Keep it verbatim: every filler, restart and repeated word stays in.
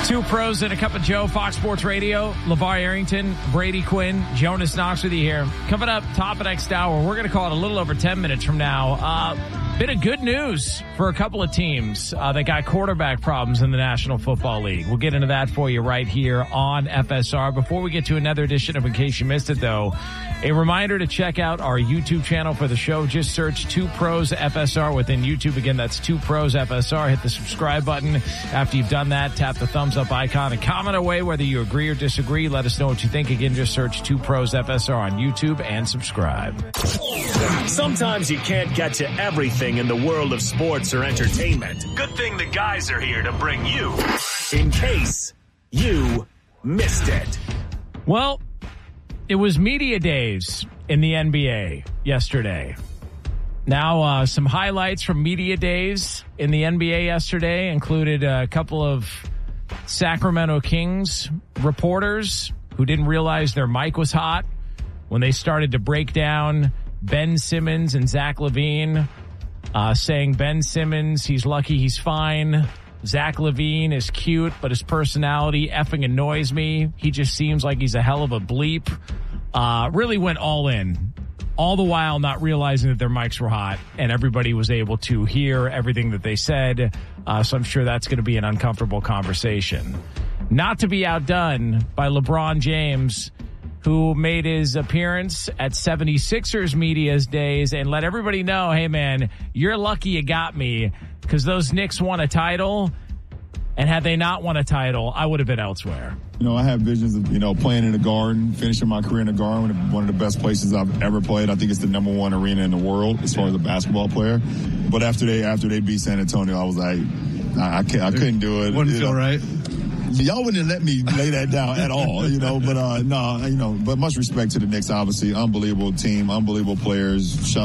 Two pros and a cup of Joe, Fox Sports Radio. LeVar Arrington, Brady Quinn, Jonas Knox with you here. Coming up, top of next hour, we're going to call it a little over ten minutes from now. Uh, bit of good news for a couple of teams uh, that got quarterback problems in the National Football League. We'll get into that for you right here on F S R. Before we get to another edition of In Case You Missed It, though, a reminder to check out our YouTube channel for the show. Just search Two Pros F S R within YouTube. Again, that's Two Pros F S R. Hit the subscribe button. After you've done that, tap the thumbs up icon and comment away whether you agree or disagree. Let us know what you think. Again, just search Two Pros F S R on YouTube and subscribe. Sometimes you can't get to everything in the world of sports or entertainment. Good thing the guys are here to bring you In Case You Missed It. Well, it was media days in the N B A yesterday. Now, uh, some highlights from media days in the N B A yesterday included a couple of Sacramento Kings reporters who didn't realize their mic was hot when they started to break down Ben Simmons and Zach LaVine, uh, saying Ben Simmons, he's lucky he's fine. Zach LaVine is cute, but his personality effing annoys me. He just seems like he's a hell of a bleep. Uh, really went all in, all the while not realizing that their mics were hot and everybody was able to hear everything that they said. Uh, so I'm sure that's going to be an uncomfortable conversation. Not to be outdone by LeBron James, who made his appearance at seventy-sixers Media's Days and let everybody know, hey, man, you're lucky you got me because those Knicks won a title. And had they not won a title, I would have been elsewhere. You know, I have visions of, you know, playing in the Garden, finishing my career in the Garden, one of the best places I've ever played. I think it's the number one arena in the world as far as a basketball player. But after they after they beat San Antonio, I was like, I, I, can't, I couldn't do it. Wouldn't you feel know. right. Y'all wouldn't let me lay that down at all, you know. But, uh, no, you know, but much respect to the Knicks, obviously. Unbelievable team, unbelievable players.